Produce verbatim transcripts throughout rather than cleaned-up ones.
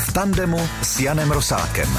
v tandemu s Janem Rosákem.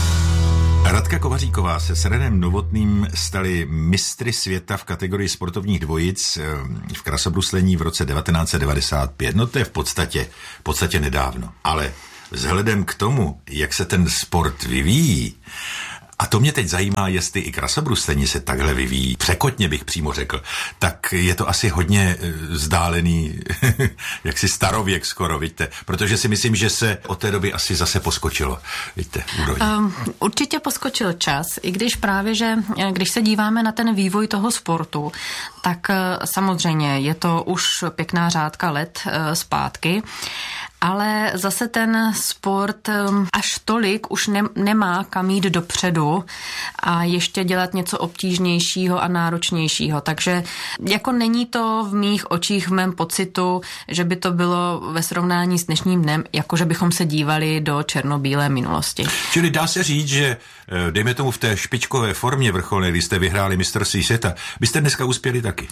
Radka Kovaříková se s Renem Novotným stali mistry světa v kategorii sportovních dvojic v krasobruslení v roce devatenáct set devadesát pět. No to je v podstatě, v podstatě nedávno. Ale vzhledem k tomu, jak se ten sport vyvíjí, a to mě teď zajímá, jestli i krasobruslení se takhle vyvíjí, překotně bych přímo řekl, tak je to asi hodně vzdálený, jaksi starověk skoro, vidíte, protože si myslím, že se od té doby asi zase poskočilo, vidíte, úrovně. Um, určitě poskočil čas, i když právě, že když se díváme na ten vývoj toho sportu, tak samozřejmě je to už pěkná řádka let uh, zpátky, ale zase ten sport až tolik už ne, nemá kam jít dopředu a ještě dělat něco obtížnějšího a náročnějšího. Takže jako není to v mých očích, v mém pocitu, že by to bylo ve srovnání s dnešním dnem, jako že bychom se dívali do černobílé minulosti. Čili dá se říct, že dejme tomu v té špičkové formě vrcholné, kdy jste vyhráli mistrovství světa, byste dneska uspěli taky?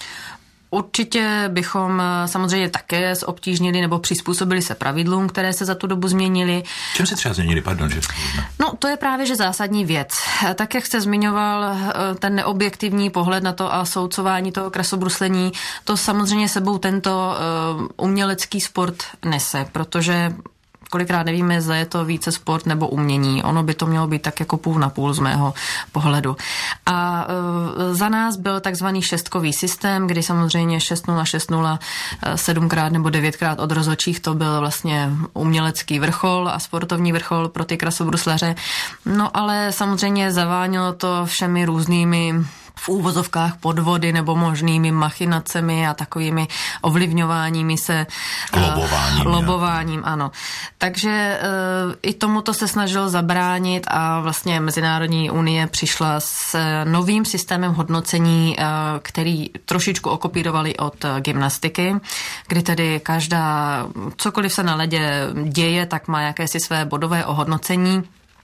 Určitě bychom samozřejmě také zobtížnili nebo přizpůsobili se pravidlům, které se za tu dobu změnily. Čem se třeba změnili, pardon? Že... No, to je právě, že zásadní věc. Tak, jak jste zmiňoval, ten neobjektivní pohled na to a soucování toho krasobruslení, to samozřejmě sebou tento uh, umělecký sport nese, protože kolikrát nevíme, zda je to více sport nebo umění. Ono by to mělo být tak jako půl na půl z mého pohledu. A e, za nás byl takzvaný šestkový systém, kdy samozřejmě šest nula, šest nula, sedmkrát nebo devětkrát od rozhodčích to byl vlastně umělecký vrchol a sportovní vrchol pro ty krasobruslaře. No ale samozřejmě zavánělo to všemi různými v úvozovkách podvody nebo možnými machinacemi a takovými ovlivňováními se. Lobováním. Lobováním, ano. Takže e, i tomuto se snažil zabránit a vlastně Mezinárodní unie přišla s novým systémem hodnocení, e, který trošičku okopírovali od gymnastiky, kdy tedy každá, cokoliv se na ledě děje, tak má jakési své bodové ohodnocení.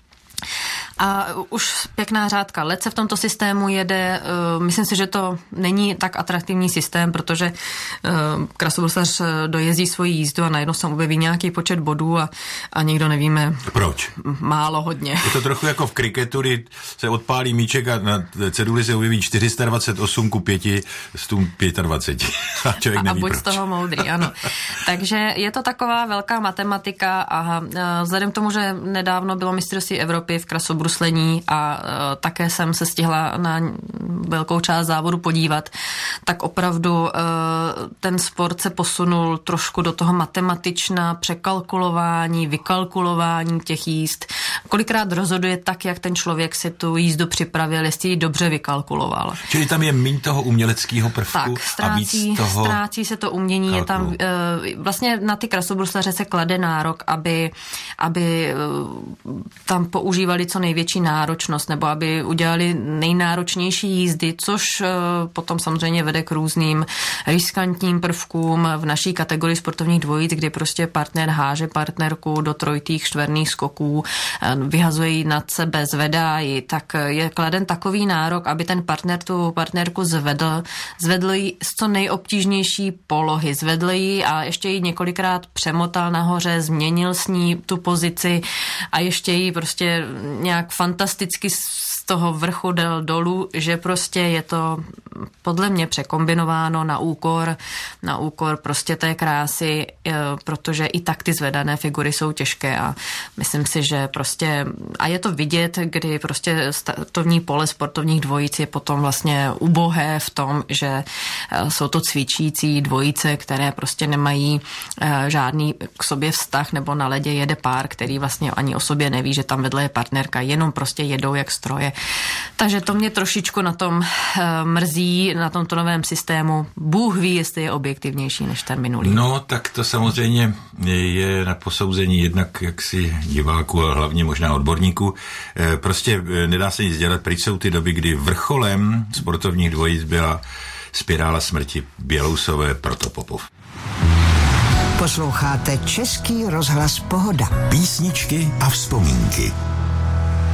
A už pěkná řádka let se v tomto systému jede. Myslím si, že to není tak atraktivní systém, protože krasobruslař dojezdí svoji jízdu a najednou se objeví nějaký počet bodů a, a nikdo nevíme. Proč? Málo, hodně. Je to trochu jako v kriketu, kdy se odpálí míček a na ceduli se objeví čtyři sta dvacet osm ku pěti stu dvaceti pěti. A člověk neví a buď proč. Z toho moudrý, ano. Takže je to taková velká matematika a vzhledem k tomu, že nedávno bylo mistrovství Evropy v krasobruslení a uh, také jsem se stihla na velkou část závodu podívat, tak opravdu uh, ten sport se posunul trošku do toho matematična, překalkulování, vykalkulování těch jízd. Kolikrát rozhoduje tak, jak ten člověk si tu jízdu připravil, jestli ji dobře vykalkuloval. Čili tam je míň toho uměleckého prvku tak, ztrácí, a víc toho... ztrácí se to umění, kalkulu. Je tam uh, vlastně na ty krasobruslaře se klade nárok, aby, aby uh, tam používali co největší náročnost, nebo aby udělali nejnáročnější jízdy, což uh, potom samozřejmě vede k různým riskantním prvkům v naší kategorii sportovních dvojic, kdy prostě partner háže partnerku do trojitých, čtverných skoků, vyhazuje ji nad sebe, zvedá ji, tak je kladen takový nárok, aby ten partner tu partnerku zvedl, zvedl ji z co nejobtížnější polohy, zvedl ji a ještě ji několikrát přemotal nahoře, změnil s ní tu pozici a ještě ji prostě nějak fantasticky z toho vrchu dal dolů, že prostě je to podle mě překombinováno na úkor, na úkor prostě té krásy, protože i tak ty zvedané figury jsou těžké a myslím si, že prostě, a je to vidět, kdy prostě startovní pole sportovních dvojic je potom vlastně ubohé v tom, že jsou to cvičící dvojice, které prostě nemají žádný k sobě vztah, nebo na ledě jede pár, který vlastně ani o sobě neví, že tam vedle je partnerka, jenom prostě jedou jak stroje. Takže to mě trošičku na tom mrzí, na tomto novém systému. Bůh ví, jestli je objektivnější než ten minulý. No, tak to samozřejmě je na posouzení jednak jaksi diváků a hlavně možná odborníků. Prostě nedá se nic dělat, pryč jsou ty doby, kdy vrcholem sportovních dvojic byla spirála smrti Bělousové Protopopov. Posloucháte Český rozhlas Pohoda. Písničky a vzpomínky.